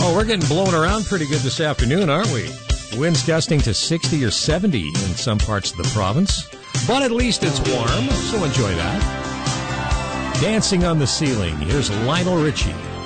Well, we're getting blown around pretty good this afternoon, aren't we? Winds gusting to 60 or 70 in some parts of the province. But at least it's warm, so enjoy that. Dancing on the Ceiling. Here's Lionel Richie.